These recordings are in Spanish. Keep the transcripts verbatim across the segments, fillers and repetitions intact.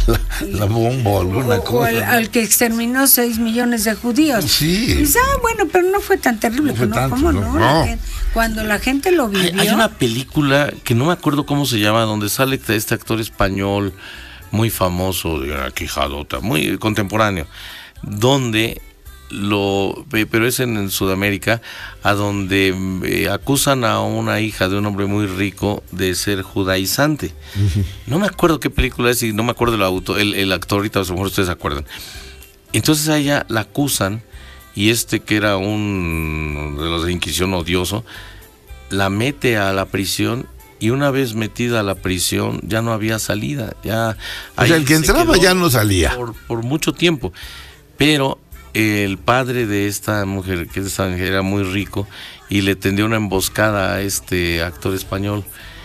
la, la bomba o alguna o, cosa. O al, al que exterminó seis millones de judíos. Sí. Y dice, ah, bueno, pero no fue tan terrible. No fue ¿no? tanto, ¿Cómo no? no? No. Cuando la gente lo vivió. Hay, hay una película que no me acuerdo cómo se llama, donde sale este actor español muy famoso, de una quijadota, muy contemporáneo, donde lo, pero es en, en Sudamérica, a donde eh, acusan a una hija de un hombre muy rico de ser judaizante. Uh-huh. No me acuerdo qué película es y no me acuerdo el auto, el, el actor, ahorita a lo mejor ustedes se acuerdan. Entonces a ella la acusan, y este que era un de los de Inquisición odioso, la mete a la prisión, y una vez metida a la prisión ya no había salida. Ya, o sea, el que entraba ya no salía. Por, por mucho tiempo. Pero el padre de esta mujer, que esta mujer era muy rico, y le tendió una emboscada a este actor español.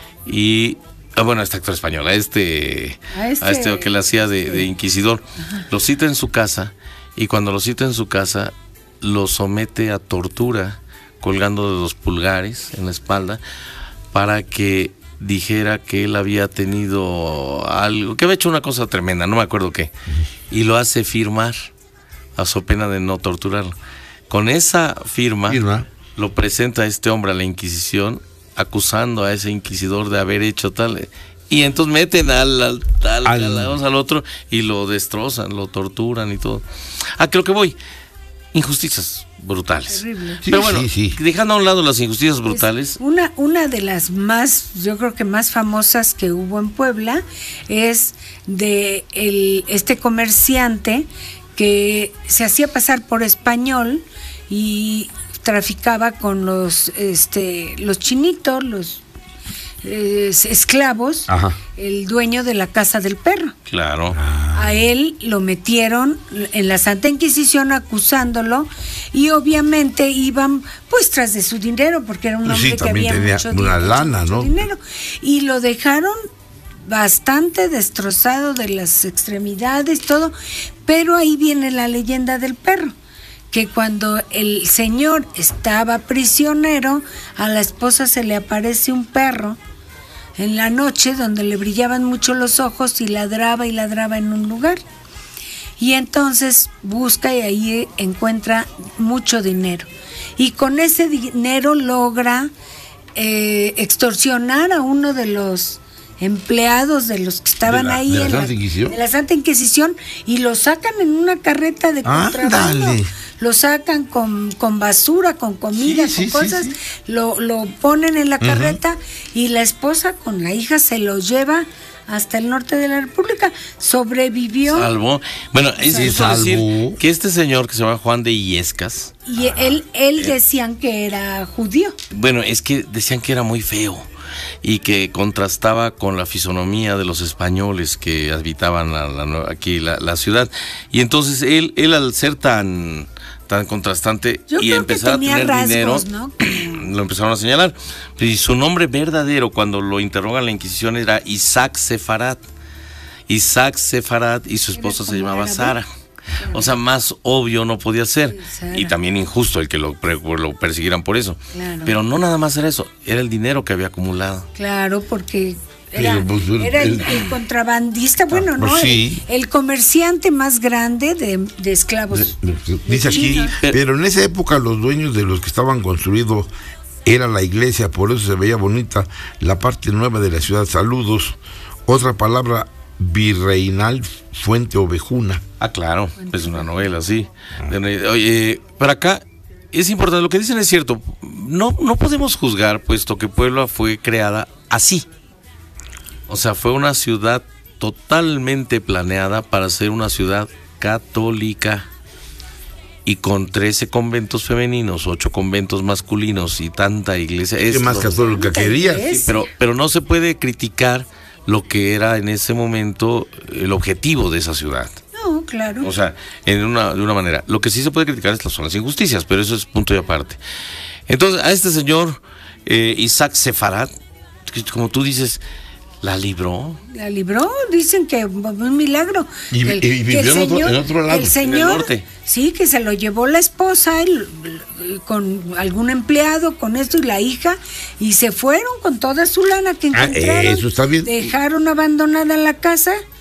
Y, ah, bueno, a este actor español, a este, a este, a este que le hacía de, de inquisidor. Ajá. Lo cita en su casa, y cuando lo cita en su casa, lo somete a tortura, colgando de los pulgares en la espalda, para que dijera que él había tenido algo, que había hecho una cosa tremenda, no me acuerdo qué, y lo hace firmar a su pena de no torturarlo. Con esa firma, firma lo presenta a este hombre a la Inquisición, acusando a ese inquisidor de haber hecho tal, y entonces meten al al, al, al, al, al otro y lo destrozan, lo torturan y todo. ¿A qué lo que voy? Injusticias brutales. Terrible. Pero bueno, sí, sí. dejando a un lado las injusticias brutales. Una, una de las más, yo creo que más famosas que hubo en Puebla es de el, este comerciante que se hacía pasar por español y traficaba con los este los chinitos, los eh, esclavos. Ajá. El dueño de la Casa del Perro. Claro. A él lo metieron en la Santa Inquisición acusándolo, y obviamente iban pues tras de su dinero, porque era un hombre sí, que había mucho una dinero, lana, mucho ¿no? dinero, y lo dejaron bastante destrozado de las extremidades, todo. Pero ahí viene la leyenda del perro, que cuando el señor estaba prisionero, a la esposa se le aparece un perro en la noche donde le brillaban mucho los ojos, y ladraba y ladraba en un lugar. Y entonces busca y ahí encuentra mucho dinero. Y con ese dinero logra eh, extorsionar a uno de los empleados de los que estaban ¿De la, ahí de la en Santa la, Inquisición? de la Santa Inquisición, y lo sacan en una carreta de contrabando. ¡Ándale! Lo sacan con, con basura, con comida, sí, con sí, cosas, sí, sí. Lo, lo ponen en la carreta, uh-huh. y la esposa con la hija se lo lleva hasta el norte de la República. Sobrevivió. Salvo. Bueno, es eso decir que este señor que se llama Juan de Illescas. Y ah, él, él eh, decían que era judío. Bueno, es que decían que era muy feo, y que contrastaba con la fisonomía de los españoles que habitaban la, la, aquí la, la ciudad. Y entonces él, él al ser tan, tan contrastante Yo y empezar a tener rasgos, dinero, ¿no? lo empezaron a señalar. Y su nombre verdadero, cuando lo interrogan en la Inquisición, era Isaac Sefarat. Isaac Sefarat, y su esposa se llamaba Sara. Claro. O sea, más obvio no podía ser. Sara. Y también injusto el que lo, lo persiguieran por eso. Claro. Pero no nada más era eso, era el dinero que había acumulado. Claro, porque era, pues, era el, el contrabandista, bueno, ¿no? Pues sí. el, el comerciante más grande de, de esclavos. De, de, dice aquí, pero, pero en esa época los dueños de los que estaban construidos era la iglesia, por eso se veía bonita la parte nueva de la ciudad. Saludos. Otra palabra virreinal, Fuente Ovejuna. Ah, claro, es una novela, sí. Oye, para acá es importante, lo que dicen es cierto. No, no podemos juzgar, puesto que Puebla fue creada así. O sea, fue una ciudad totalmente planeada para ser una ciudad católica. Y con trece conventos femeninos, ocho conventos masculinos y tanta iglesia. ¿Qué más católica quería? Sí, pero, pero no se puede criticar lo que era en ese momento el objetivo de esa ciudad. No, claro. O sea, en una, de una manera. Lo que sí se puede criticar son las injusticias, pero eso es punto y aparte. Entonces, a este señor eh, Isaac Sefarat, como tú dices, la libró. La libró, dicen que un milagro. Y, el, y vivió en, señor, otro, en otro lado. El señor, en el norte. Sí, que se lo llevó la esposa el, el, con algún empleado, con esto, y la hija, y se fueron con toda su lana que encontraron. Ah, eso está bien. Dejaron abandonada la casa